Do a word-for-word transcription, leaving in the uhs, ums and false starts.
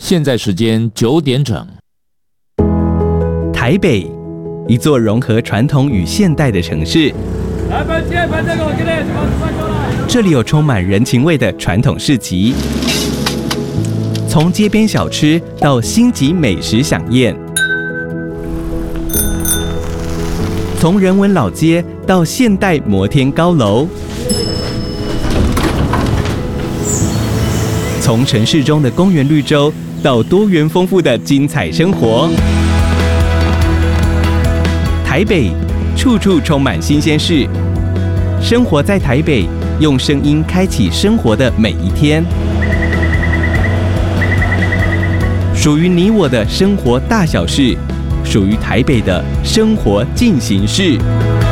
现在时间九点整。 台北，一座融合传统与现代的城市。这里有充满人情味的传统市集，从街边小吃到星级美食飨宴，从人文老街到现代摩天高楼，从城市中的公园绿洲到多元丰富的精彩生活。台北，处处充满新鲜事。生活在台北，用声音开启生活的每一天。属于你我的生活大小事，属于台北的生活进行式。